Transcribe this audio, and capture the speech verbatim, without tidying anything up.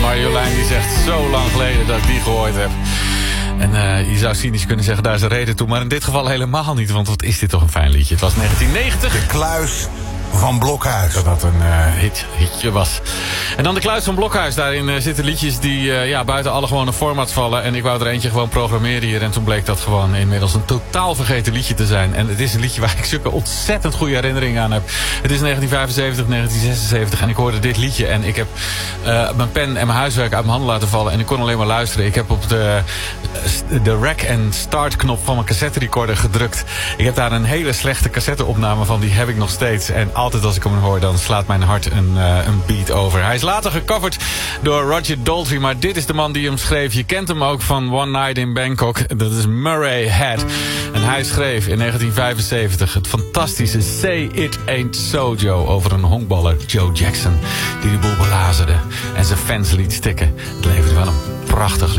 Marjolein die zegt zo lang geleden dat ik die gehoord heb. En uh, je zou cynisch kunnen zeggen, daar is een reden toe. Maar in dit geval helemaal niet, want wat is dit toch een fijn liedje. Het was negentien negentig. De Kluis van Blokhuis. Dat dat een uh, hit, hitje was. En dan de Kluis van Blokhuis. Daarin uh, zitten liedjes die uh, ja, buiten alle gewone formats vallen. En ik wou er eentje gewoon programmeren hier. En toen bleek dat gewoon inmiddels een totaal vergeten liedje te zijn. En het is een liedje waar ik zulke ontzettend goede herinneringen aan heb. Het is negentien vijfenzeventig, negentien zesenzeventig. En ik hoorde dit liedje. En ik heb uh, mijn pen en mijn huiswerk uit mijn handen laten vallen. En ik kon alleen maar luisteren. Ik heb op de, de rec en start knop van mijn cassette recorder gedrukt. Ik heb daar een hele slechte cassetteopname van. Die heb ik nog steeds. En altijd als ik hem hoor, dan slaat mijn hart een, uh, een beat over. Hij is later gecoverd door Roger Daltrey, maar dit is de man die hem schreef. Je kent hem ook van One Night in Bangkok. Dat is Murray Head. En hij schreef in negentien vijfenzeventig het fantastische Say It Ain't So Joe over een honkballer, Joe Jackson, die de boel belazerde en zijn fans liet stikken. Het levert wel een prachtig